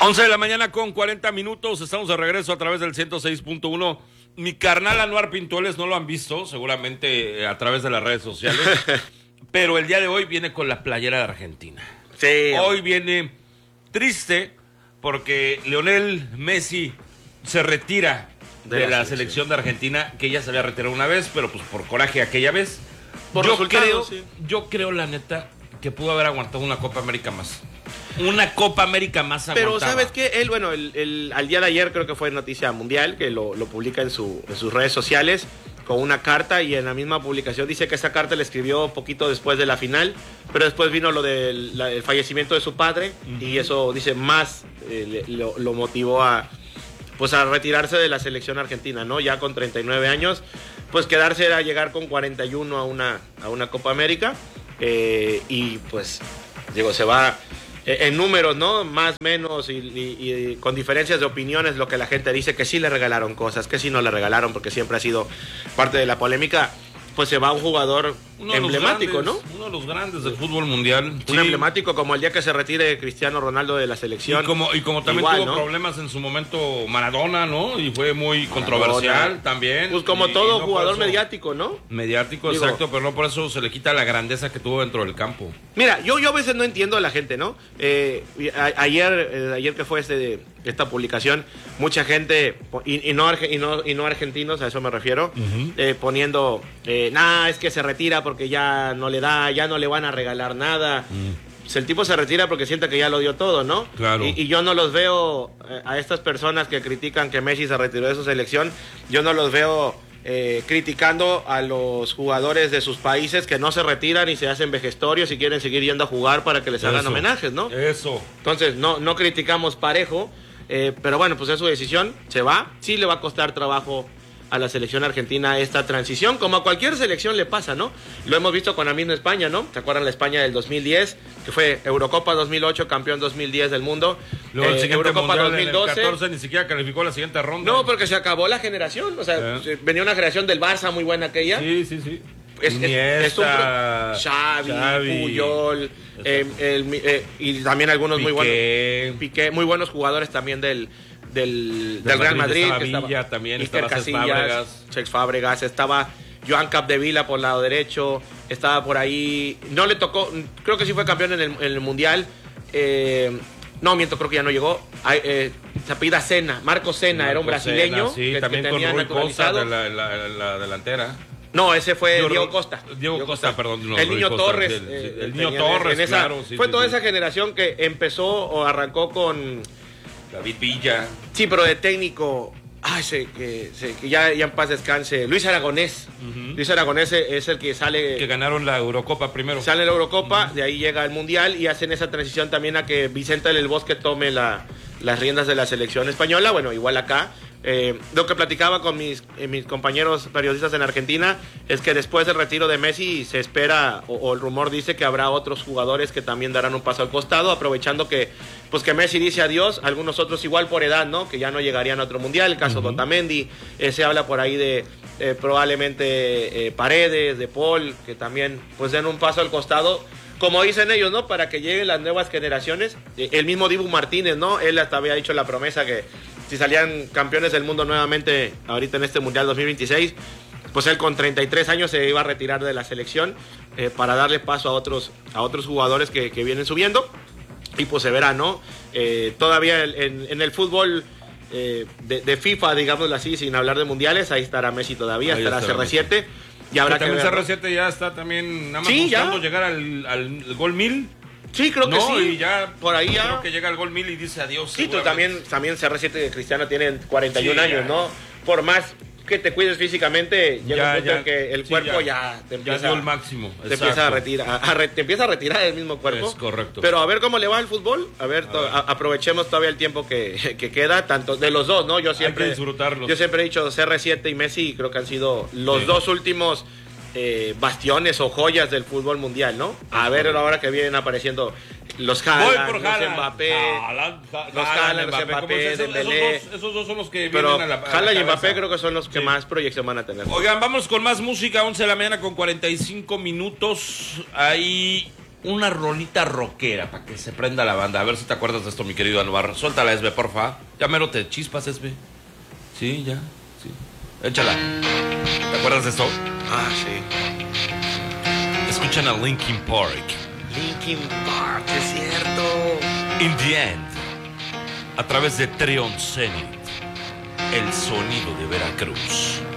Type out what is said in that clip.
11 de la mañana con 40 minutos, estamos de regreso a través del 106.1. Mi carnal Anuar Pintueles no lo han visto, seguramente a través de las redes sociales, pero el día de hoy viene con la playera de Argentina. Sí. Hoy viene triste porque Lionel Messi se retira de la selección de Argentina, que ya se había retirado una vez, pero pues por coraje aquella vez. Yo creo, la neta, que pudo haber aguantado una Copa América más. Una Copa América más aguantaba. Pero ¿sabes qué? Él, bueno, al día de ayer creo que fue noticia mundial, que lo publica en sus redes sociales con una carta, y en la misma publicación dice que esa carta le escribió poquito después de la final, pero después vino lo del fallecimiento de su padre, y eso dice más lo motivó a retirarse de la selección argentina, ¿no? Ya con 39 años, pues quedarse era llegar con 41 a una Copa América, y pues digo, se va en números, ¿no? Más, menos y con diferencias de opiniones, lo que la gente dice, que sí le regalaron cosas, que sí no le regalaron, porque siempre ha sido parte de la polémica. Pues se va un jugador emblemático, ¿no? Uno de los grandes del fútbol mundial. Un emblemático, como el día que se retire Cristiano Ronaldo de la selección. Y como también igual, tuvo problemas en su momento Maradona, ¿no? Y fue muy controversial también. Pues como todo jugador mediático, ¿no? Mediático, exacto, pero no por eso se le quita la grandeza que tuvo dentro del campo. Mira, yo a veces no entiendo a la gente, ¿no? Ayer que fue esta publicación, mucha gente, y no argentinos, a eso me refiero, poniendo, es que se retira porque ya no le van a regalar nada. Pues el tipo se retira porque siente que ya lo dio todo, ¿no? Claro. Y yo no los veo, a estas personas que critican que Messi se retiró de su selección, yo no los veo criticando a los jugadores de sus países que no se retiran y se hacen vejestorios y quieren seguir yendo a jugar para que les hagan homenajes, ¿no? Eso. Entonces, no criticamos parejo, pero bueno, pues es su decisión, se va. Sí le va a costar trabajo a la selección argentina esta transición, como a cualquier selección le pasa, ¿no? Lo hemos visto con la misma España, ¿no? ¿Se acuerdan la España del 2010? Que fue Eurocopa 2008, campeón 2010 del mundo. Luego el Eurocopa mundial 2012. En el 14 ni siquiera calificó la siguiente ronda. No, porque se acabó la generación. O sea, venía una generación del Barça muy buena aquella. Sí. Iniesta, Xavi, Puyol, y también algunos Piqué. muy buenos. Piqué, muy buenos jugadores también del Real Madrid. Villa, también Iker estaba Casillas, Cesc Fábregas, estaba Joan Capdevila por el lado derecho, estaba por ahí, no le tocó, creo que sí fue campeón en el Mundial, no, miento, creo que ya no llegó, se apellida Senna, Marco Senna, era un brasileño, sí, también que con tenía Rui Costa naturalizado. la delantera. No, ese fue Diego Costa. Diego Costa, perdón. No, el Niño Costa, Torres. El Niño Torres, claro. Fue toda esa generación que empezó o arrancó con David Villa. Sí, pero de técnico, que ya en paz descanse, Luis Aragonés. Luis Aragonés es el que sale... Que ganaron la Eurocopa primero. Sale la Eurocopa, de ahí llega el Mundial y hacen esa transición también a que Vicente del Bosque tome las riendas de la selección española. Bueno, igual acá. Lo que platicaba con mis compañeros periodistas en Argentina es que después del retiro de Messi se espera, o el rumor dice que habrá otros jugadores que también darán un paso al costado, aprovechando que Messi dice adiós, algunos otros igual por edad, ¿no? Que ya no llegarían a otro mundial, el caso de Otamendi, se habla por ahí de probablemente Paredes, de Paul, que también pues den un paso al costado, como dicen ellos, ¿no? Para que lleguen las nuevas generaciones. El mismo Dibu Martínez, ¿no? Él hasta había dicho la promesa que si salían campeones del mundo nuevamente ahorita en este Mundial 2026, pues él con 33 años se iba a retirar de la selección para darle paso a otros jugadores que vienen subiendo. Y pues se verá, ¿no? Todavía en el fútbol de FIFA, digámoslo así, sin hablar de mundiales, ahí estará Messi todavía, estará CR7. Y habrá que también ver, CR7 ya está también nada más buscando llegar al gol 1000. Sí, creo que sí. Y ya por ahí creo que llega al gol 1000 y dice adiós. Sí, tú también CR7 de Cristiano tienen 41 años, ¿no? Por más que te cuides físicamente, llega un punto en que el cuerpo ya te empieza... Ya dio el máximo. Te empieza a retirar, te empieza a retirar el mismo cuerpo. Es correcto. Pero a ver cómo le va el fútbol, aprovechemos todavía el tiempo que queda, tanto de los dos, ¿no? Yo siempre he dicho CR7 y Messi, creo que han sido los dos últimos bastiones o joyas del fútbol mundial, ¿no? A ver ahora que vienen apareciendo los Haaland, los Mbappé, los Haaland, los Mbappé, Dembélé. Esos dos son los que pero vienen a la Haaland y Mbappé creo que son los que más proyección van a tener. Oigan, vamos con más música, 11 de la mañana con 45 minutos. Hay una rolita rockera para que se prenda la banda. A ver si te acuerdas de esto, mi querido Anuar. Suéltala, Esbe, porfa. Ya mero te chispas, Esbe. Sí, ya, sí. Échala. ¿Te acuerdas de esto? Ah, sí. Escuchan a Linkin Park. Linkin Park, es cierto. In the End. A través de Trion Zenith. El sonido de Veracruz.